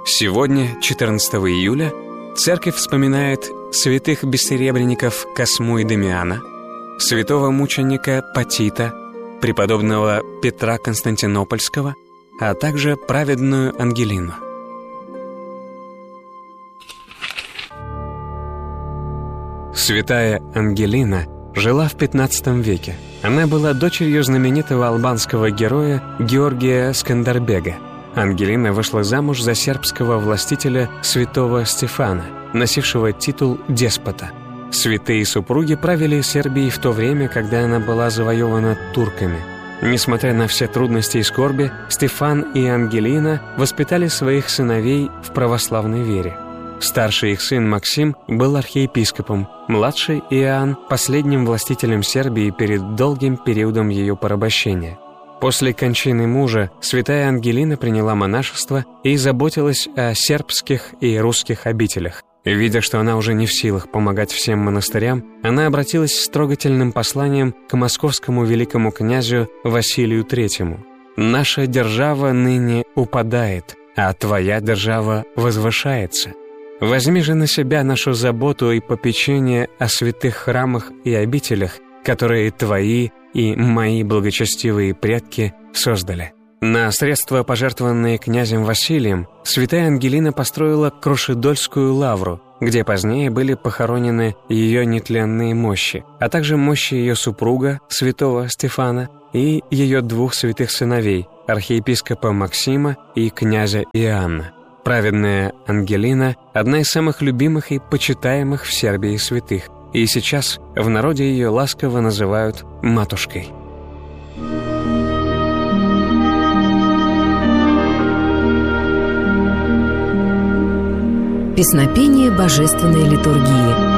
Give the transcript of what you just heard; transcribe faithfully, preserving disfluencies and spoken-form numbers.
Сегодня, четырнадцатого июля, церковь вспоминает святых бессеребренников Косму и Дамиана, святого мученика Патита, преподобного Петра Константинопольского, а также праведную Ангелину. Святая Ангелина жила в пятнадцатом веке. Она была дочерью знаменитого албанского героя Георгия Скандарбега. Ангелина вышла замуж за сербского властителя святого Стефана, носившего титул деспота. Святые супруги правили Сербией в то время, когда она была завоевана турками. Несмотря на все трудности и скорби, Стефан и Ангелина воспитали своих сыновей в православной вере. Старший их сын Максим был архиепископом, младший Иоанн – последним властителем Сербии перед долгим периодом ее порабощения. После кончины мужа святая Ангелина приняла монашество и заботилась о сербских и русских обителях. Видя, что она уже не в силах помогать всем монастырям, она обратилась с трогательным посланием к московскому великому князю Василию Третьему. «Наша держава ныне упадает, а твоя держава возвышается. Возьми же на себя нашу заботу и попечение о святых храмах и обителях, которые твои и мои благочестивые предки создали». На средства, пожертвованные князем Василием, святая Ангелина построила Крушедольскую лавру, где позднее были похоронены ее нетленные мощи, а также мощи ее супруга, святого Стефана, и ее двух святых сыновей, архиепископа Максима и князя Иоанна. Праведная Ангелина – одна из самых любимых и почитаемых в Сербии святых, и сейчас в народе ее ласково называют «матушкой». Песнопение божественной литургии.